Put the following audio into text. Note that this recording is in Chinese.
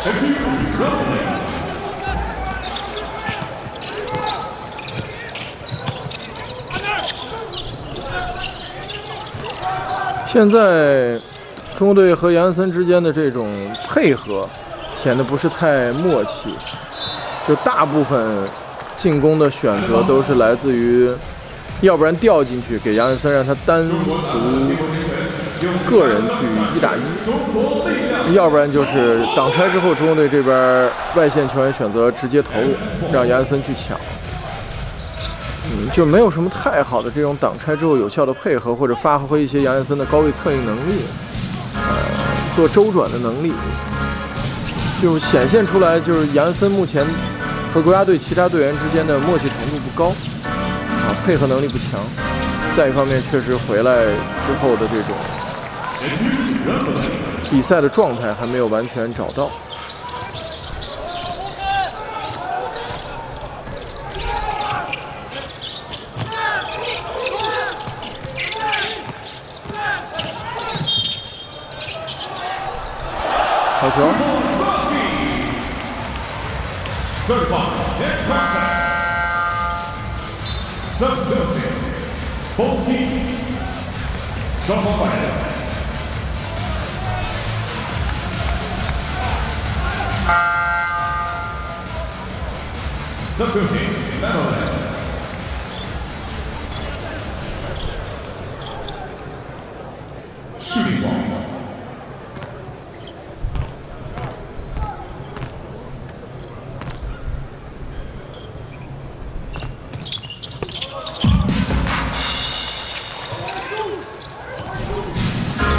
现在中国队和杨安森之间的这种配合显得不是太默契，就大部分进攻的选择都是来自于，要不然掉进去给杨安森让他单独个人去1打1，要不然就是挡拆之后中国队这边外线球员选择直接投入，让杨安森去抢。就没有什么太好的这种挡拆之后有效的配合，或者发挥一些杨安森的高位策应能力，做周转的能力，就显现出来，就是杨安森目前和国家队其他队员之间的默契程度不高，配合能力不强。再一方面，确实回来之后的这种比赛的状态还没有完全找到。好球！ Shooting ball.